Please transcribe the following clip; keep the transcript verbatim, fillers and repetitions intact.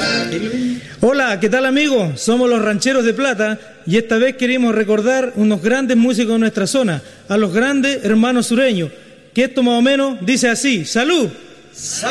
Hola, ¿qué tal amigos? Somos los Rancheros de Plata y esta vez queremos recordar unos grandes músicos de nuestra zona, a los grandes hermanos sureños, que esto más o menos dice así: ¡Salud! ¡Salud!